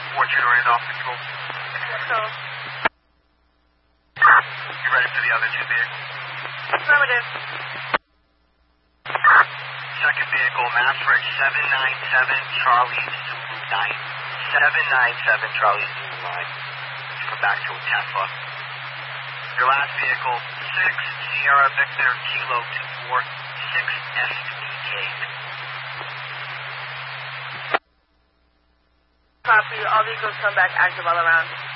Orchard off control. Control. You ready for the other two vehicles? Affirmative. Second vehicle, Maverick 797 Charlie Zulu 9. 797 Charlie Zulu 9. Come back to a Tesla. Your last vehicle, 6 Sierra Victor Kilo 24 6 SDK. Copy. All vehicles come back active all around.